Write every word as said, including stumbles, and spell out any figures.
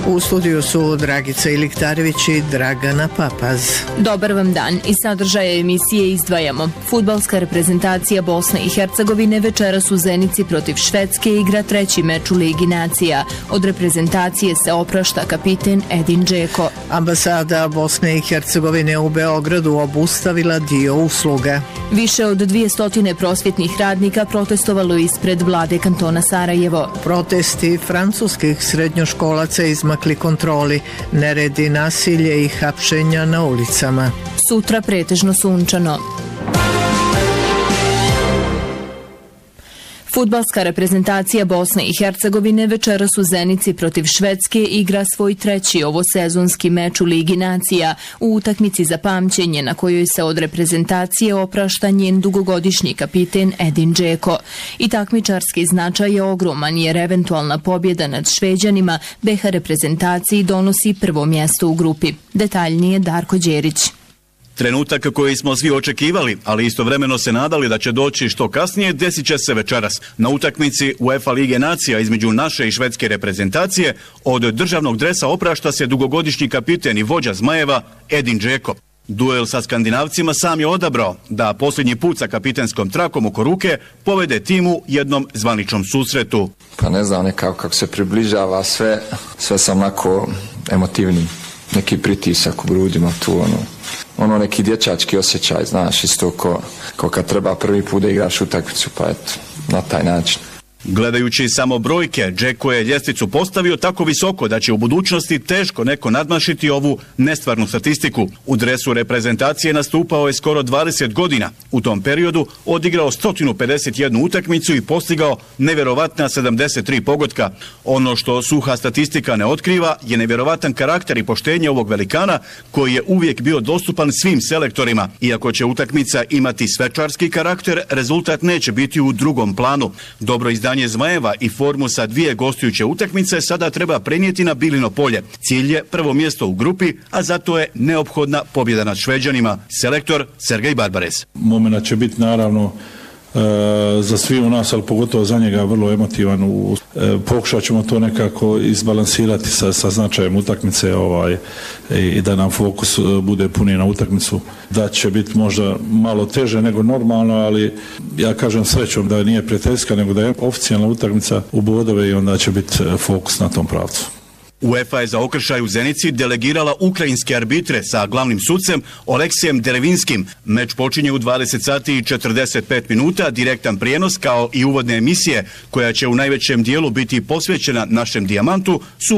U studiju su Dragica Iliktarević i Dragana Papaz. Dobar vam dan. Iz sadržaja emisije izdvajamo. Fudbalska reprezentacija Bosne i Hercegovine večeras u Zenici protiv Švedske igra treći meč u Ligi nacija. Od reprezentacije se oprašta kapiten Edin Džeko. Ambasada Bosne i Hercegovine u Beogradu obustavila dio usluge. Više od dvjesto prosvjetnih radnika protestovalo ispred vlade kantona Sarajevo. Protesti francuskih srednjoškolaca izmakli kontroli, neredi, nasilje i hapšenja na ulicama. Sutra pretežno sunčano. Fudbalska reprezentacija Bosne i Hercegovine večeras u Zenici protiv Švedske igra svoj treći ovosezonski meč u Ligi nacija u utakmici za pamćenje na kojoj se od reprezentacije oprašta njen dugogodišnji kapiten Edin Džeko. I takmičarski značaj je ogroman jer eventualna pobjeda nad Šveđanima B iH reprezentaciji donosi prvo mjesto u grupi. Detaljnije Darko Đerić. Trenutak koji smo svi očekivali, ali istovremeno se nadali da će doći što kasnije, desit će se večeras. Na utakmici UEFA Lige nacija između naše i švedske reprezentacije od državnog dresa oprašta se dugogodišnji kapiten i vođa Zmajeva Edin Džeko. Duel sa Skandinavcima sam je odabrao da posljednji put sa kapitenskom trakom oko ruke povede timu jednom zvaničnom susretu. Pa ne znam, nekako kako se približava sve, sve sam onako emotivni, neki pritisak u grudima tu, ono. Ono neki dječački osjećaj, znaš, isto ko, ko kad treba prvi put da igraš utakmicu, pa eto, na taj način. Gledajući samo brojke, Džeko je ljestvicu postavio tako visoko da će u budućnosti teško neko nadmašiti ovu nestvarnu statistiku. U dresu reprezentacije nastupao je skoro dvadeset godina. U tom periodu odigrao sto pedeset jednu utakmicu i postigao nevjerovatna sedamdeset tri pogotka. Ono što suha statistika ne otkriva je nevjerovatan karakter i poštenje ovog velikana koji je uvijek bio dostupan svim selektorima. Iako će utakmica imati svečarski karakter, rezultat neće biti u drugom planu. Dobro izdanje Zmajeva i formu sa dvije gostujuće utakmice sada treba prenijeti na Bilino polje. Cilj je prvo mjesto u grupi, a zato je neophodna pobjeda nad Šveđanima. Selektor Sergej Barbares. Moment će biti naravno e, za svi u nas, ali pogotovo za njega vrlo emotivan. U, e, pokušat ćemo to nekako izbalansirati sa, sa značajem utakmice ovaj, i, i da nam fokus bude puni na utakmicu. Da će biti možda malo teže nego normalno, ali ja kažem srećom da nije prijateljska, nego da je oficijalna utakmica u bodove i onda će biti fokus na tom pravcu. UEFA je za okršaj u Zenici delegirala ukrajinske arbitre sa glavnim sucem Oleksijem Derevinskim. Meč počinje u dvadeset sati i četrdeset pet minuta, direktan prijenos kao i uvodne emisije koja će u najvećem dijelu biti posvećena našem dijamantu su